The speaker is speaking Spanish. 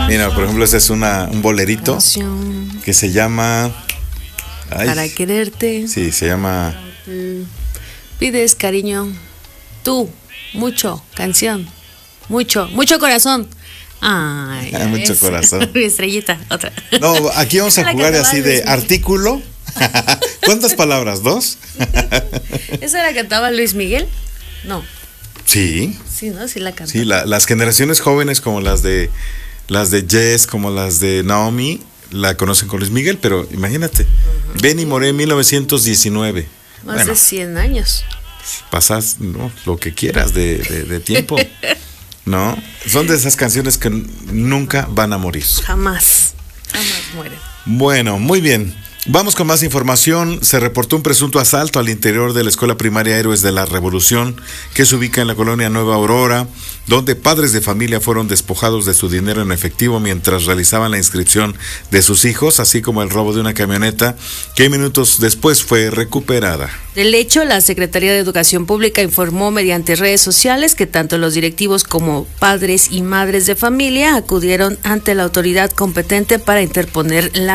Mira, por ejemplo, ese es un bolerito Canción que se llama... Ay, para quererte. sí, se llama... Pides cariño. Tú, mucho, canción. Mucho, mucho corazón. Ay, Mucho ves. corazón. Mi estrellita, otra. No, aquí vamos a La jugar cantaba así Luis de Miguel. artículo. ¿Cuántas palabras? ¿2? ¿Esa la cantaba Luis Miguel? No. Sí, Sí, ¿no? Sí la cantaba. sí, las generaciones jóvenes como las de Jess, como las de Naomi, la conocen con Luis Miguel, pero imagínate, Benny Moré, 1919. Más Bueno, de 100 años. pasas, ¿no?, lo que quieras de tiempo, ¿no? Son de esas canciones que nunca van a morir. Jamás. Jamás mueren. Bueno, muy bien. Vamos con más información. Se reportó un presunto asalto al interior de la Escuela Primaria Héroes de la Revolución, que se ubica en la colonia Nueva Aurora, donde padres de familia fueron despojados de su dinero en efectivo mientras realizaban la inscripción de sus hijos, así como el robo de una camioneta que minutos después fue recuperada. Del hecho, la Secretaría de Educación Pública informó mediante redes sociales que tanto los directivos como padres y madres de familia acudieron ante la autoridad competente para interponer la